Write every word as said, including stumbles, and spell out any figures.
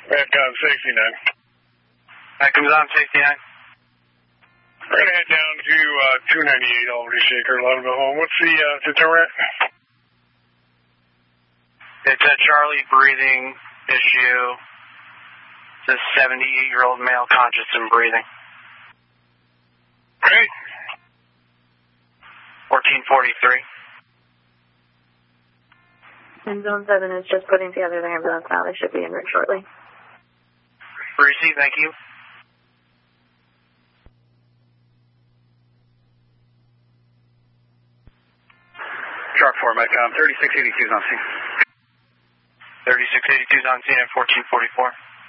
Metcon sixty-nine. That comes on sixty-nine. We're going to head down to uh, two ninety-eight Albany Shaker, Ludwig home. What's the uh, deterrent? It's a Charlie breathing issue. It's a seventy-eight-year-old male conscious and breathing. Great. fourteen forty-three. And Zone seven is just putting together the ambulance now. They should be en route shortly. Receive, thank you. Shark four, Metcon, thirty-six eighty-two is on scene. thirty-six eighty-two is on scene at fourteen forty-four.